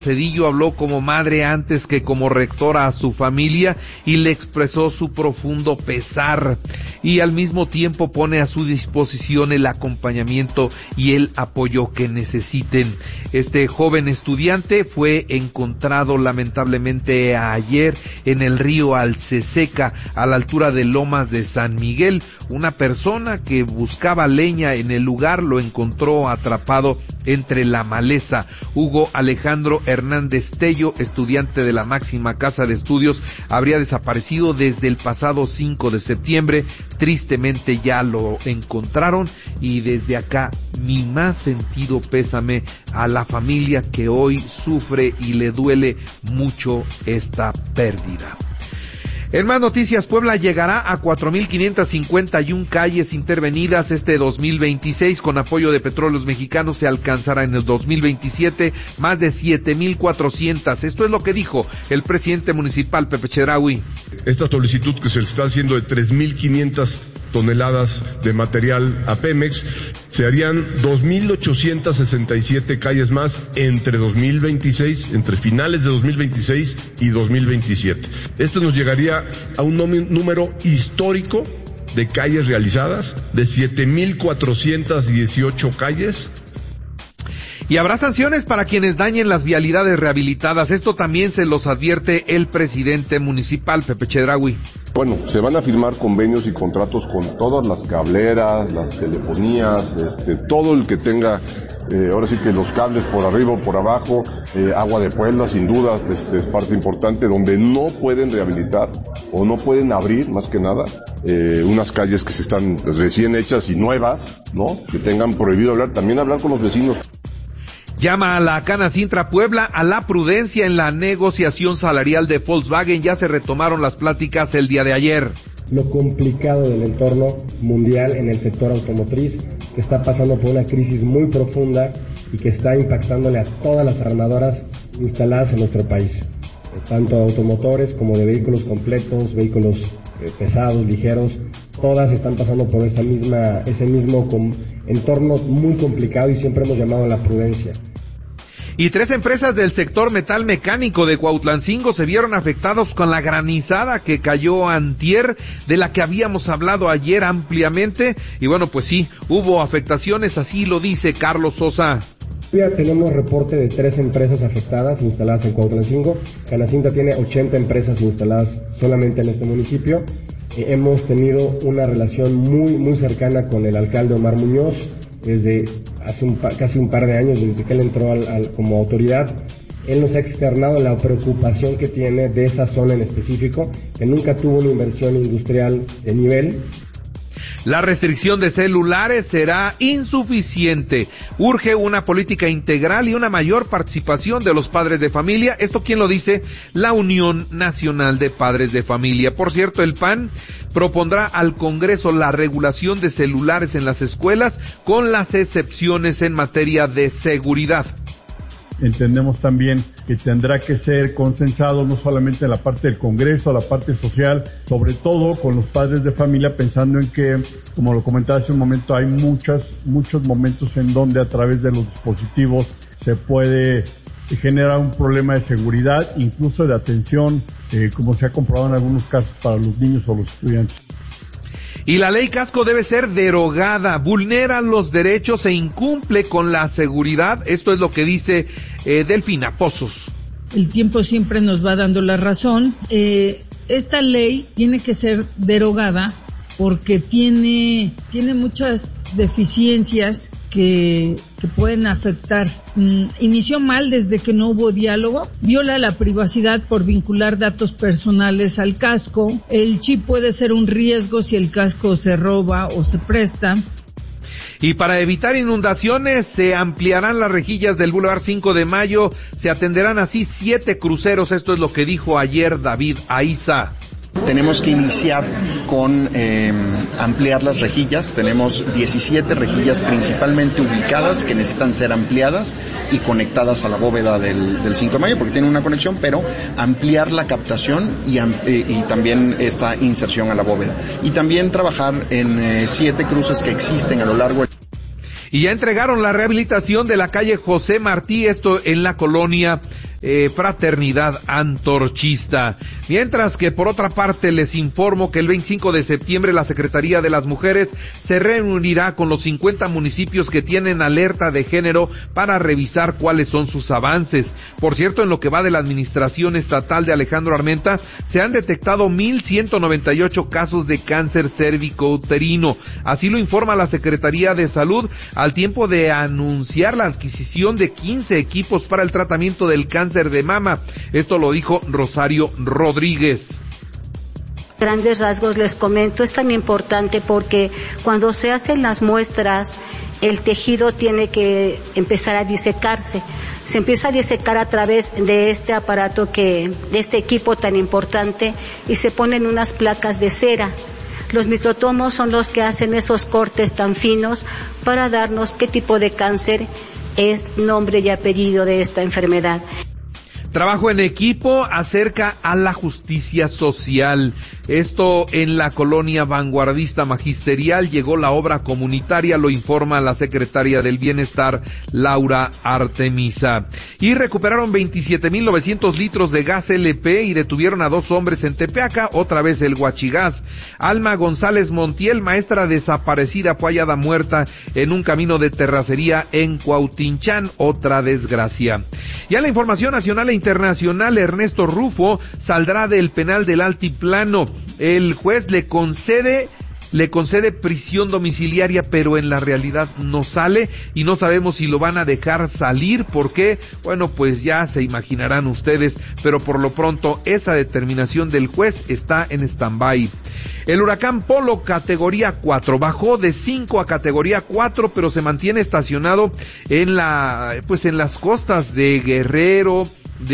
Cedillo habló como madre antes que como rectora a su familia y le expresó su profundo pesar y al mismo tiempo pone a su disposición el acompañamiento y el apoyo que necesiten. Este joven estudiante fue encontrado lamentablemente ayer en el río Alceseca, a la altura de Lomas de San Miguel. Una persona que buscaba leña en el lugar lo encontró atrapado entre la maleza. Hugo Alejandro Hernández Tello, estudiante de la máxima casa de estudios, habría desaparecido desde el pasado 5 de septiembre. Tristemente ya lo encontraron y desde acá mi más sentido pésame a la familia que hoy sufre y le duele mucho esta pérdida. En más noticias, Puebla llegará a 4,551 calles intervenidas este 2026. Con apoyo de Petróleos Mexicanos se alcanzará en el 2027 más de 7,400. Esto es lo que dijo el presidente municipal, Pepe Chedraui. Esta solicitud que se le está haciendo de 3,500 toneladas de material a Pemex, se harían 2,867 calles más entre 2026, entre finales de 2026 y 2027. Esto nos llegaría a un número histórico de calles realizadas, de 7,418 calles. Y habrá sanciones para quienes dañen las vialidades rehabilitadas. Esto también se los advierte el presidente municipal, Pepe Chedraui. Bueno, se van a firmar convenios y contratos con todas las cableras, las telefonías, todo el que tenga, ahora sí que los cables por arriba o por abajo, Agua de Puebla, sin duda, es parte importante, donde no pueden rehabilitar o no pueden abrir, más que nada, unas calles que se están recién hechas y nuevas, ¿no? Que tengan prohibido hablar, también hablar con los vecinos. Llama a la Canacintra Puebla a la prudencia en la negociación salarial de Volkswagen. Ya se retomaron las pláticas el día de ayer. Lo complicado del entorno mundial en el sector automotriz, que está pasando por una crisis muy profunda y que está impactándole a todas las armadoras instaladas en nuestro país, tanto automotores como de vehículos completos, vehículos pesados, ligeros, todas están pasando por ese mismo entorno muy complicado y siempre hemos llamado a la prudencia. Y 3 empresas del sector metal mecánico de Cuautlancingo se vieron afectados con la granizada que cayó antier, de la que habíamos hablado ayer ampliamente. Y bueno, pues sí, hubo afectaciones, así lo dice Carlos Sosa. Ya tenemos reporte de 3 empresas afectadas instaladas en Cuautlancingo. Canacintra tiene 80 empresas instaladas solamente en este municipio. Hemos tenido una relación muy cercana con el alcalde Omar Muñoz desde hace casi un par de años, desde que él entró como autoridad. Él nos ha externado la preocupación que tiene de esa zona en específico, que nunca tuvo una inversión industrial de nivel. La restricción de celulares será insuficiente. Urge una política integral y una mayor participación de los padres de familia. ¿Esto quién lo dice? La Unión Nacional de Padres de Familia. Por cierto, el PAN propondrá al Congreso la regulación de celulares en las escuelas con las excepciones en materia de seguridad. Entendemos también que tendrá que ser consensado no solamente en la parte del Congreso, la parte social, sobre todo con los padres de familia, pensando en que, como lo comentaba hace un momento, hay muchos momentos en donde a través de los dispositivos se puede generar un problema de seguridad, incluso de atención, como se ha comprobado en algunos casos para los niños o los estudiantes. Y la ley Casco debe ser derogada, vulnera los derechos e incumple con la seguridad. Esto es lo que dice Delfina Pozos. El tiempo siempre nos va dando la razón. Esta ley tiene que ser derogada porque tiene muchas deficiencias que pueden afectar. Inició mal desde que no hubo diálogo, viola la privacidad por vincular datos personales al casco, el chip puede ser un riesgo si el casco se roba o se presta. Y para evitar inundaciones se ampliarán las rejillas del Boulevard 5 de Mayo, se atenderán así 7 cruceros, esto es lo que dijo ayer David Aiza. Tenemos que iniciar con ampliar las rejillas. Tenemos 17 rejillas principalmente ubicadas que necesitan ser ampliadas y conectadas a la bóveda del 5 de mayo porque tienen una conexión, pero ampliar la captación y también esta inserción a la bóveda. Y también trabajar en 7 cruces que existen a lo largo. Y ya entregaron la rehabilitación de la calle José Martí, esto en la colonia Fraternidad Antorchista. Mientras que por otra parte les informo que el 25 de septiembre la Secretaría de las Mujeres se reunirá con los 50 municipios que tienen alerta de género para revisar cuáles son sus avances. Por cierto, en lo que va de la administración estatal de Alejandro Armenta, se han detectado 1,198 casos de cáncer cérvico-uterino. Así lo informa la Secretaría de Salud al tiempo de anunciar la adquisición de 15 equipos para el tratamiento del cáncer de mama. Esto lo dijo Rosario Rodríguez. Grandes rasgos les comento, es tan importante porque cuando se hacen las muestras, el tejido tiene que empezar a disecarse. Se empieza a disecar a través de este aparato de este equipo tan importante, y se ponen unas placas de cera. Los microtomos son los que hacen esos cortes tan finos para darnos qué tipo de cáncer es, nombre y apellido de esta enfermedad. Trabajo en equipo acerca a la justicia social. Esto en la colonia Vanguardista Magisterial llegó la obra comunitaria, lo informa la secretaria del Bienestar, Laura Artemisa. Y recuperaron 27,900 litros de gas LP y detuvieron a 2 hombres en Tepeaca, otra vez el huachigás. Alma González Montiel, maestra desaparecida, fue hallada muerta en un camino de terracería en Cuautinchán, otra desgracia. Ya la información nacional e internacional, Ernesto Rufo saldrá del penal del Altiplano. El juez le concede prisión domiciliaria, pero en la realidad no sale y no sabemos si lo van a dejar salir. ¿Por qué? Bueno, pues ya se imaginarán ustedes, pero por lo pronto esa determinación del juez está en stand-by. El huracán Polo categoría 4 bajó de 5 a categoría 4, pero se mantiene estacionado en las costas de Guerrero,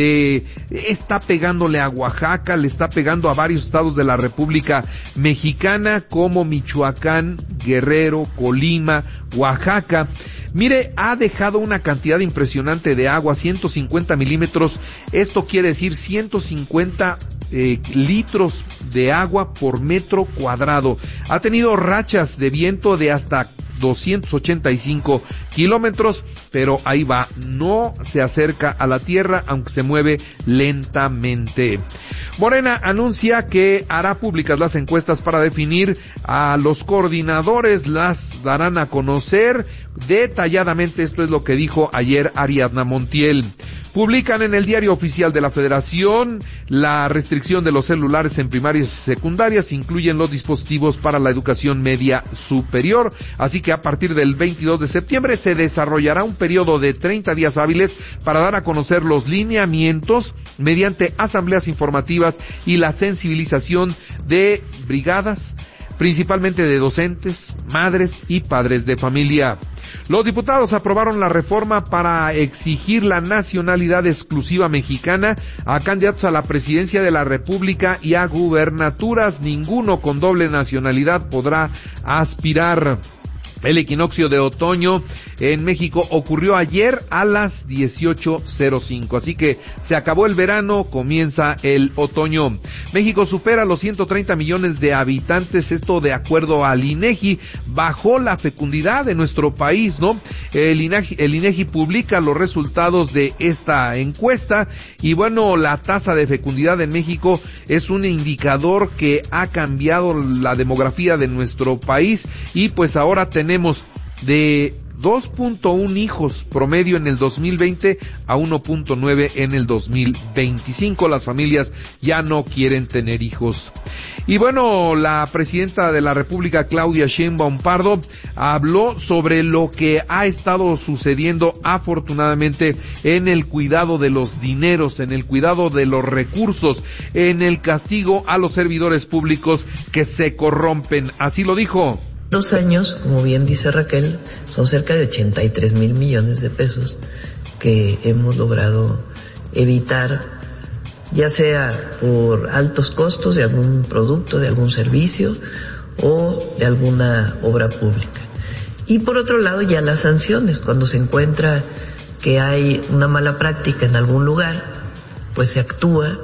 está pegándole a Oaxaca, le está pegando a varios estados de la República Mexicana como Michoacán, Guerrero, Colima, Oaxaca. Mire, ha dejado una cantidad impresionante de agua, 150 milímetros, esto quiere decir 150 litros de agua por metro cuadrado. Ha tenido rachas de viento de hasta 285 kilómetros, pero ahí va, no se acerca a la tierra, aunque se mueve lentamente. Morena anuncia que hará públicas las encuestas para definir a los coordinadores, las darán a conocer detalladamente. Esto es lo que dijo ayer Ariadna Montiel. Publican en el Diario Oficial de la Federación la restricción de los celulares en primarias y secundarias, incluyen los dispositivos para la educación media superior, así que a partir del 22 de septiembre se desarrollará un periodo de 30 días hábiles para dar a conocer los lineamientos mediante asambleas informativas y la sensibilización de brigadas, principalmente de docentes, madres y padres de familia. Los diputados aprobaron la reforma para exigir la nacionalidad exclusiva mexicana a candidatos a la presidencia de la República y a gubernaturas. Ninguno con doble nacionalidad podrá aspirar. El equinoccio de otoño en México ocurrió ayer a las 18:05, así que se acabó el verano, comienza el otoño. México supera los 130 millones de habitantes, esto de acuerdo al INEGI. Bajó la fecundidad de nuestro país, ¿no? El INEGI publica los resultados de esta encuesta y bueno, la tasa de fecundidad en México es un indicador que ha cambiado la demografía de nuestro país y pues ahora tenemos de 2.1 hijos promedio en el 2020 a 1.9 en el 2025. Las familias ya no quieren tener hijos. Y bueno, la presidenta de la República, Claudia Sheinbaum Pardo, habló sobre lo que ha estado sucediendo afortunadamente en el cuidado de los dineros, en el cuidado de los recursos, en el castigo a los servidores públicos que se corrompen. Así lo dijo. 2 años, como bien dice Raquel, son cerca de 83,000 millones de pesos que hemos logrado evitar, ya sea por altos costos de algún producto, de algún servicio o de alguna obra pública. Y por otro lado, ya las sanciones, cuando se encuentra que hay una mala práctica en algún lugar, pues se actúa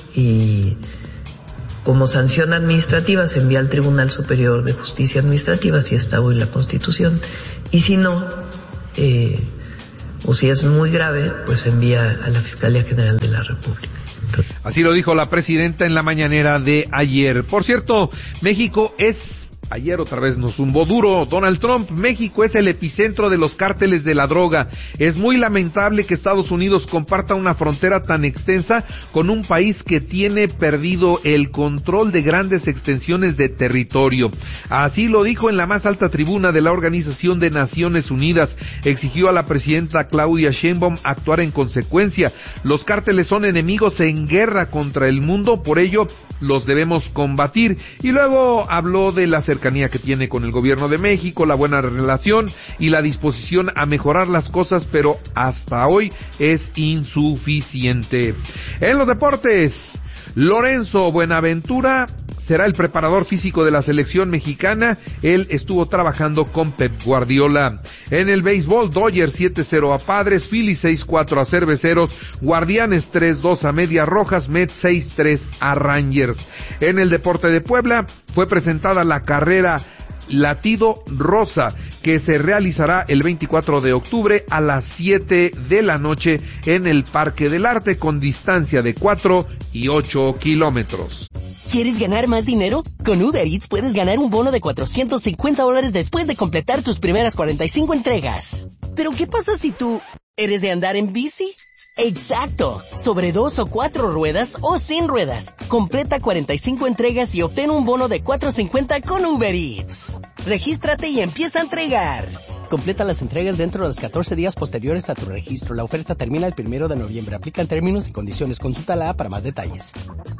y como sanción administrativa se envía al Tribunal Superior de Justicia Administrativa, si está hoy la Constitución, y si no, o si es muy grave, pues se envía a la Fiscalía General de la República. Así lo dijo la presidenta en la mañanera de ayer. Por cierto, México es... Ayer otra vez nos zumbó duro Donald Trump. México es el epicentro de los cárteles de la droga. Es muy lamentable que Estados Unidos comparta una frontera tan extensa con un país que tiene perdido el control de grandes extensiones de territorio. Así lo dijo en la más alta tribuna de la Organización de Naciones Unidas. Exigió a la presidenta Claudia Sheinbaum actuar en consecuencia. Los cárteles son enemigos en guerra contra el mundo, por ello los debemos combatir. Y luego habló de la cercanía que tiene con el gobierno de México, la buena relación y la disposición a mejorar las cosas, pero hasta hoy es insuficiente. En los deportes, Lorenzo Buenaventura será el preparador físico de la selección mexicana. Él estuvo trabajando con Pep Guardiola. En el béisbol, Dodgers 7-0 a Padres, Phillies 6-4 a Cerveceros, Guardianes 3-2 a Medias Rojas, Mets 6-3 a Rangers. En el deporte de Puebla, fue presentada la carrera Latido Rosa, que se realizará el 24 de octubre a las 7 de la noche en el Parque del Arte, con distancia de 4 y 8 kilómetros. ¿Quieres ganar más dinero? Con Uber Eats puedes ganar un bono de $450 después de completar tus primeras 45 entregas. ¿Pero qué pasa si tú eres de andar en bici? Exacto, sobre 2 o 4 ruedas o sin ruedas. Completa 45 entregas y obtén un bono de $450 con Uber Eats. Regístrate y empieza a entregar. Completa las entregas dentro de los 14 días posteriores a tu registro. La oferta termina el 1 de noviembre. Aplican términos y condiciones. Consulta la app para más detalles.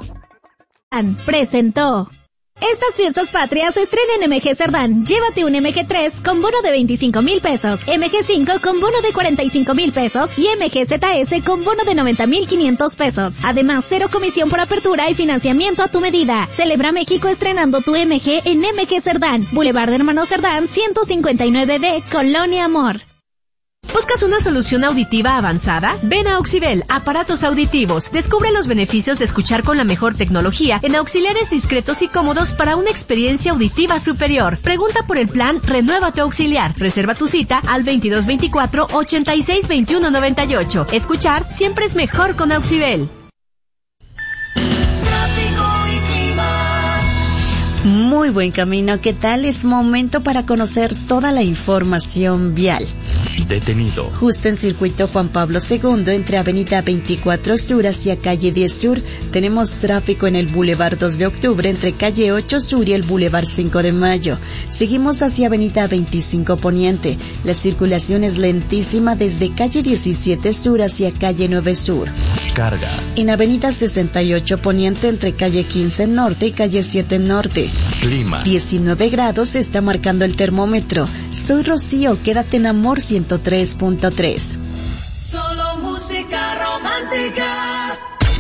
Presentó. Estas fiestas patrias estrena en MG Cerdán. Llévate un MG3 con bono de 25,000 pesos, MG5 con bono de 45,000 pesos y MG ZS con bono de 90,500 pesos. Además, 0 comisión por apertura y financiamiento a tu medida. Celebra México estrenando tu MG en MG Cerdán, Boulevard de Hermanos Cerdán, 159D, Colonia Amor. ¿Buscas una solución auditiva avanzada? Ven a Auxibel, aparatos auditivos. Descubre los beneficios de escuchar con la mejor tecnología en auxiliares discretos y cómodos para una experiencia auditiva superior. Pregunta por el plan Renueva tu Auxiliar. Reserva tu cita al 2224-862198. Escuchar siempre es mejor con Auxibel. Muy buen camino, ¿qué tal? Es momento para conocer toda la información vial. Detenido. Justo en circuito Juan Pablo II, entre avenida 24 Sur hacia calle 10 Sur, tenemos tráfico en el Boulevard 2 de Octubre, entre calle 8 Sur y el Boulevard 5 de Mayo. Seguimos hacia avenida 25 Poniente. La circulación es lentísima desde calle 17 Sur hacia calle 9 Sur. Carga. En avenida 68 Poniente, entre calle 15 Norte y calle 7 Norte. Clima. 19 grados se está marcando el termómetro. Soy Rocío, quédate en Amor 103.3. Solo música romántica.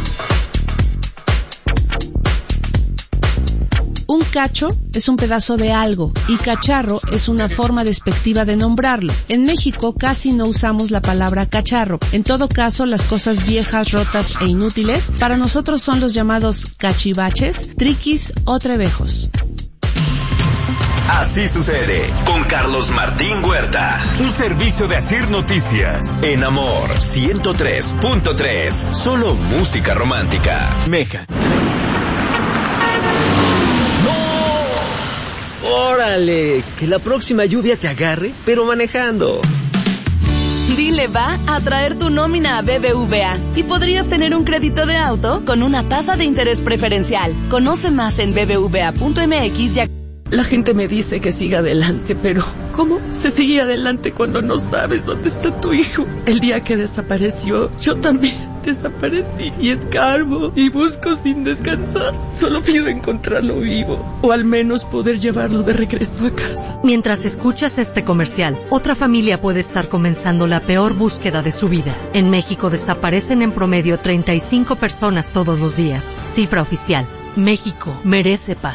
Un cacho es un pedazo de algo y cacharro es una forma despectiva de nombrarlo. En México casi no usamos la palabra cacharro. En todo caso, las cosas viejas, rotas e inútiles para nosotros son los llamados cachivaches, triquis o trebejos. Así sucede con Carlos Martín Huerta. Un servicio de Asir Noticias. En Amor 103.3. Solo música romántica. Meja. ¡Órale! Que la próxima lluvia te agarre, pero manejando. Dile va a traer tu nómina a BBVA y podrías tener un crédito de auto con una tasa de interés preferencial. Conoce más en bbva.mx y La gente me dice que siga adelante, pero ¿cómo se sigue adelante cuando no sabes dónde está tu hijo? El día que desapareció, yo también desaparecí y escarbo y busco sin descansar. Solo pido encontrarlo vivo o al menos poder llevarlo de regreso a casa. Mientras escuchas este comercial, otra familia puede estar comenzando la peor búsqueda de su vida. En México desaparecen en promedio 35 personas todos los días. Cifra oficial. México merece paz.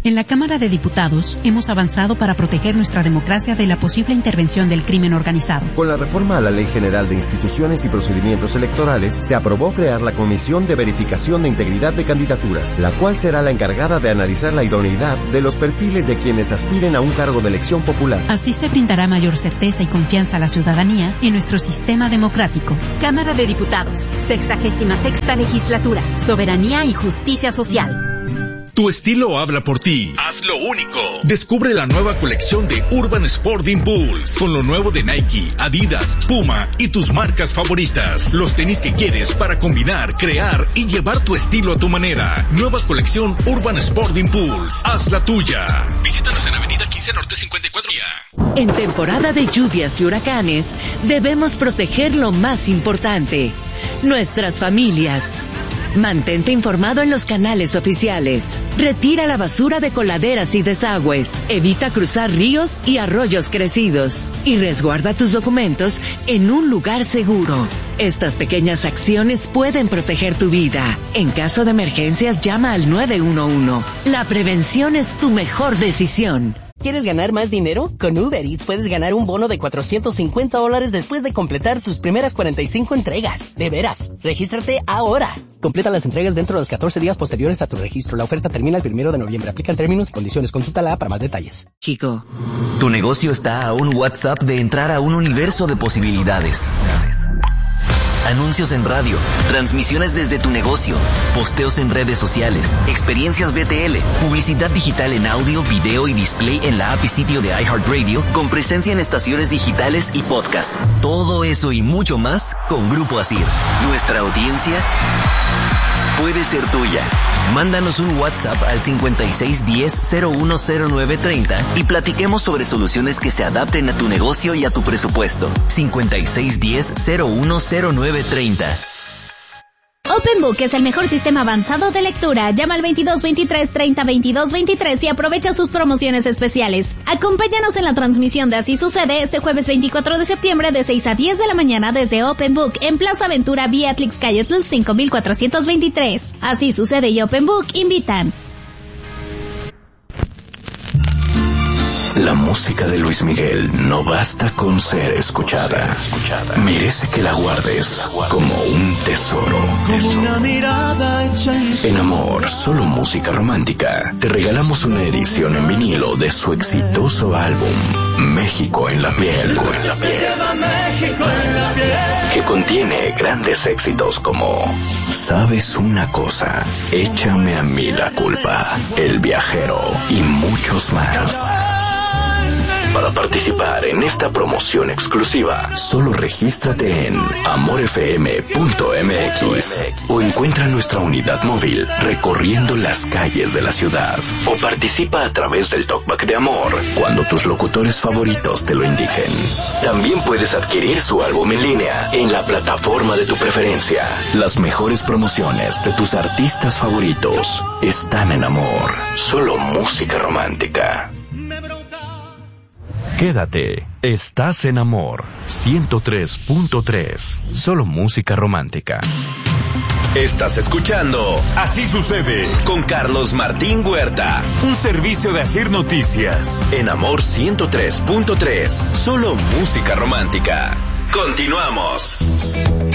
En la Cámara de Diputados hemos avanzado para proteger nuestra democracia de la posible intervención del crimen organizado. Con la reforma a la Ley General de Instituciones y Procedimientos Electorales, se aprobó crear la Comisión de Verificación de Integridad de Candidaturas, la cual será la encargada de analizar la idoneidad de los perfiles de quienes aspiren a un cargo de elección popular. Así se brindará mayor certeza y confianza a la ciudadanía en nuestro sistema democrático. Cámara de Diputados, 66ª Legislatura, Soberanía y Justicia Social. Tu estilo habla por ti. Hazlo único. Descubre la nueva colección de Urban Sport Impulse, con lo nuevo de Nike, Adidas, Puma y tus marcas favoritas. Los tenis que quieres para combinar, crear y llevar tu estilo a tu manera. Nueva colección Urban Sport Impulse. Haz la tuya. Visítanos en Avenida 15 Norte 54. En temporada de lluvias y huracanes, debemos proteger lo más importante: nuestras familias. Mantente informado en los canales oficiales. Retira la basura de coladeras y desagües. Evita cruzar ríos y arroyos crecidos. Y resguarda tus documentos en un lugar seguro. Estas pequeñas acciones pueden proteger tu vida. En caso de emergencias, llama al 911. La prevención es tu mejor decisión. ¿Quieres ganar más dinero? Con Uber Eats puedes ganar un bono de $450 después de completar tus primeras 45 entregas. De veras, regístrate ahora. Completa las entregas dentro de los 14 días posteriores a tu registro. La oferta termina el 1 de noviembre. Aplican términos y condiciones. Consúltala para más detalles. Chico. Tu negocio está a un WhatsApp de entrar a un universo de posibilidades. Anuncios en radio, transmisiones desde tu negocio, posteos en redes sociales, experiencias BTL, publicidad digital en audio, video y display en la app y sitio de iHeartRadio, con presencia en estaciones digitales y podcasts. Todo eso y mucho más con Grupo Asir. Nuestra audiencia puede ser tuya. Mándanos un WhatsApp al 5610-010930 y platiquemos sobre soluciones que se adapten a tu negocio y a tu presupuesto. 5610-010930. OpenBook es el mejor sistema avanzado de lectura. Llama al 2223-302223 y aprovecha sus promociones especiales. Acompáñanos en la transmisión de Así Sucede este jueves 24 de septiembre de 6 a 10 de la mañana desde OpenBook en Plaza Aventura Beatrix Cayetl 5423. Así Sucede y OpenBook invitan. La música de Luis Miguel no basta con ser escuchada. Merece que la guardes como un tesoro. En Amor, solo música romántica, te regalamos una edición en vinilo de su exitoso álbum México en la piel, que contiene grandes éxitos como Sabes una cosa, Échame a mí la culpa, El viajero y muchos más. Para participar en esta promoción exclusiva, solo regístrate en amorfm.mx o encuentra nuestra unidad móvil recorriendo las calles de la ciudad, o participa a través del Talkback de Amor cuando tus locutores favoritos te lo indiquen. También puedes adquirir su álbum en línea en la plataforma de tu preferencia. Las mejores promociones de tus artistas favoritos están en Amor. Solo música romántica. Quédate, estás en Amor 103.3, solo música romántica. Estás escuchando Así Sucede con Carlos Martín Huerta, un servicio de Asir Noticias en Amor 103.3, solo música romántica. Continuamos.